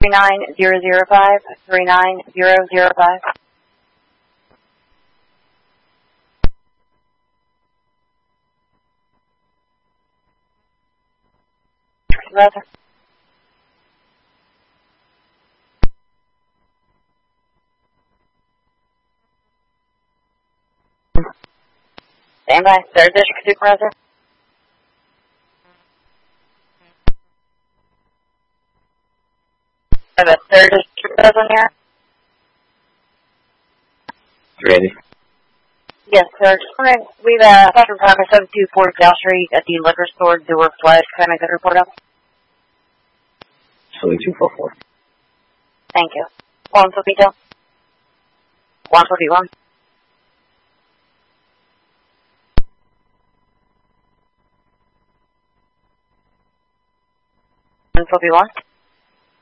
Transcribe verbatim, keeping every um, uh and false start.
three nine zero zero five, three nine zero zero five. Roger. Stand by. Third District Supervisor. I have a third District Supervisor here. Ready. Yes, sir. Just wondering, we've uh, got from progress seven two four Cal Street at the liquor store, door flush. Can I make a report up? seven two four four. Thank you. One for detail. One for one. One for one.